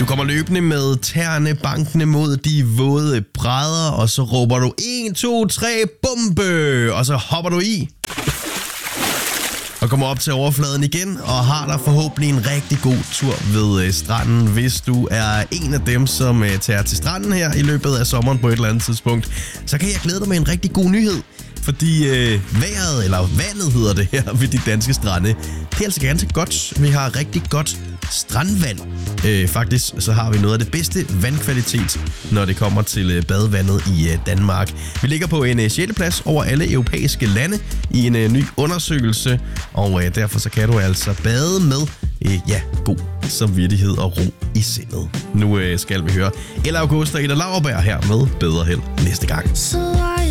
Du kommer løbende med tæerne bankende mod de våde brædder, og så råber du 1, 2, 3, bombe, og så hopper du i. Og kommer op til overfladen igen, og har der forhåbentlig en rigtig god tur ved stranden. Hvis du er en af dem, som tager til stranden her i løbet af sommeren på et eller andet tidspunkt, så kan jeg glæde dig med en rigtig god nyhed. Fordi vejret, eller vandet hedder det her ved de danske strande, det er altså ganske godt. Vi har rigtig godt strandvand. Faktisk så har vi noget af det bedste vandkvalitet, når det kommer til badevandet i Danmark. Vi ligger på en 6. plads over alle europæiske lande i en ny undersøgelse, og derfor så kan du altså bade med god samvittighed og ro i sindet. Nu skal vi høre Ella Augusta og Ida Lauerberg her med Bedre Held næste gang.